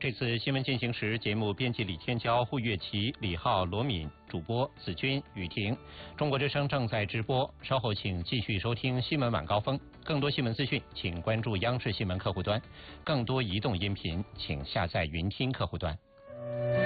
这次新闻进行时，节目编辑李天骄、胡月琪、李浩、罗敏，主播子君、雨婷。中国之声正在直播，稍后请继续收听新闻晚高峰。更多新闻资讯，请关注央视新闻客户端；更多移动音频，请下载云听客户端。